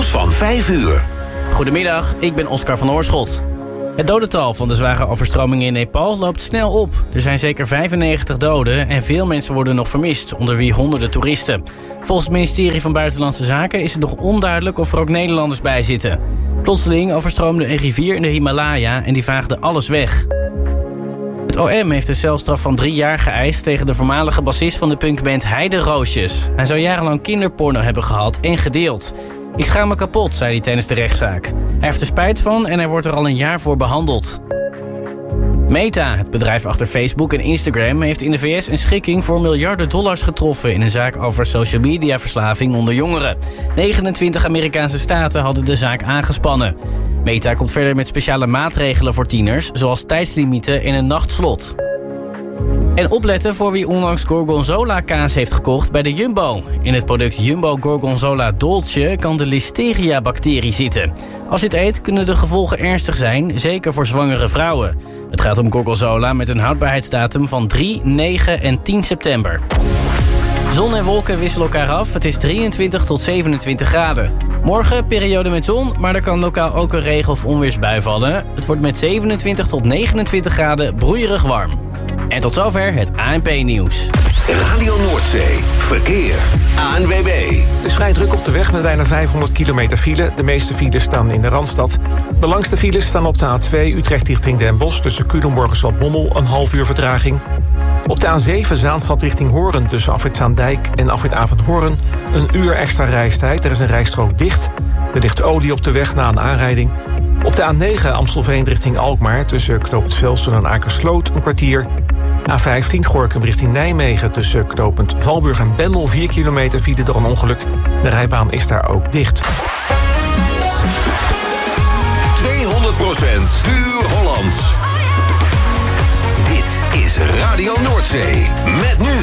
van 5 uur. Goedemiddag, ik ben Oscar van Oorschot. Het dodental van de zware overstromingen in Nepal loopt snel op. Er zijn zeker 95 doden en veel mensen worden nog vermist, onder wie honderden toeristen. Volgens het ministerie van Buitenlandse Zaken is het nog onduidelijk of er ook Nederlanders bij zitten. Plotseling overstroomde een rivier in de Himalaya en die vaagde alles weg. Het OM heeft een celstraf van 3 jaar geëist tegen de voormalige bassist van de punkband Heide Roosjes. Hij zou jarenlang kinderporno hebben gehad en gedeeld. Ik schaam me kapot, zei hij tijdens de rechtszaak. Hij heeft er spijt van en hij wordt er al een jaar voor behandeld. Meta, het bedrijf achter Facebook en Instagram, heeft in de VS een schikking voor miljarden dollars getroffen in een zaak over social media verslaving onder jongeren. 29 Amerikaanse staten hadden de zaak aangespannen. Meta komt verder met speciale maatregelen voor tieners, zoals tijdslimieten en een nachtslot. En opletten voor wie onlangs Gorgonzola kaas heeft gekocht bij de Jumbo. In het product Jumbo Gorgonzola Dolce kan de Listeria-bacterie zitten. Als je het eet kunnen de gevolgen ernstig zijn, zeker voor zwangere vrouwen. Het gaat om Gorgonzola met een houdbaarheidsdatum van 3, 9 en 10 september. Zon en wolken wisselen elkaar af. Het is 23 tot 27 graden. Morgen periode met zon, maar er kan lokaal ook een regen- of onweersbui vallen. Het wordt met 27 tot 29 graden broeierig warm. En tot zover het ANP-nieuws. Radio Noordzee. Verkeer. ANWB. Het is vrij druk op de weg met bijna 500 kilometer file. De meeste files staan in de Randstad. De langste files staan op de A2 Utrecht richting Den Bosch... tussen Culemborg en Zaltbommel, een half uur vertraging. Op de A7 Zaanstad richting Hoorn tussen Afrit Zaandijk en Afrit Avenhoorn... een uur extra reistijd, er is een rijstrook dicht. Er ligt olie op de weg na een aanrijding. Op de A9 Amstelveen richting Alkmaar tussen Knoopend Velsen en Akersloot een kwartier... A15 Gorinchem richting Nijmegen tussen knooppunt Valburg en Bemmel 4 kilometer file door een ongeluk. De rijbaan is daar ook dicht. 200% puur Hollands. Dit is Radio Noordzee met nu